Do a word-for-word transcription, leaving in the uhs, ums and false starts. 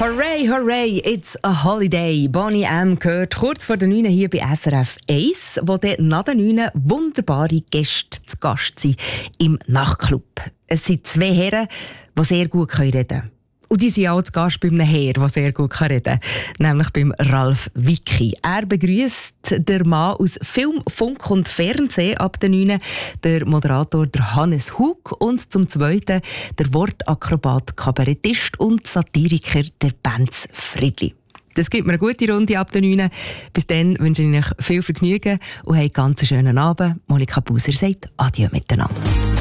Hooray, hooray, it's a holiday. Boney M. gehört kurz vor der neun hier bei S R F eins, wo dann nach der neun wunderbare Gäste zu Gast sind im Nachtclub. Es sind zwei Herren, die sehr gut reden können. Und die sind auch zu Gast bei einem Herr, der sehr gut reden kann, nämlich beim Ralf Wicki. Er begrüßt den Mann aus Film, Funk und Fernsehen ab der neun, der Moderator der Hannes Hug und zum Zweiten der Wortakrobat, Kabarettist und Satiriker der Benz Friedli. Das gibt mir eine gute Runde ab der neun. Bis dann wünsche ich euch viel Vergnügen und habt einen ganz schönen Abend. Monika Buser sagt Adieu miteinander.